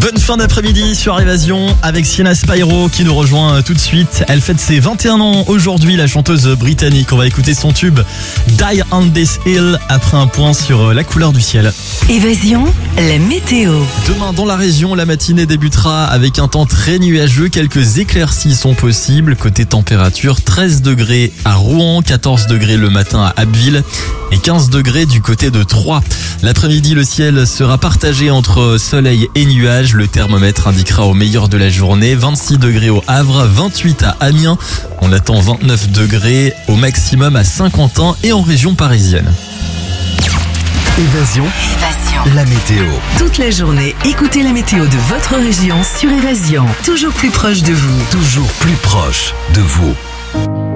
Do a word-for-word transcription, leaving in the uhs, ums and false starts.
Bonne fin d'après-midi sur Évasion avec Sienna Spyro qui nous rejoint tout de suite. Elle fête ses vingt et un ans aujourd'hui, la chanteuse britannique. On va écouter son tube Die on This Hill après un point sur la couleur du ciel. Évasion, la météo. Demain dans la région, la matinée débutera avec un temps très nuageux. Quelques éclaircies sont possibles. Côté température, treize degrés à Rouen, quatorze degrés le matin à Abbeville et quinze degrés du côté de Troyes. L'après-midi, le ciel sera partagé entre soleil et nuages. Le thermomètre indiquera au meilleur de la journée vingt-six degrés au Havre, vingt-huit à Amiens. On attend vingt-neuf degrés au maximum à Saint-Quentin et en région parisienne. Évasion, Évasion. la météo. Toute la journée, écoutez la météo de votre région sur Évasion. Toujours plus proche de vous. Toujours plus proche de vous.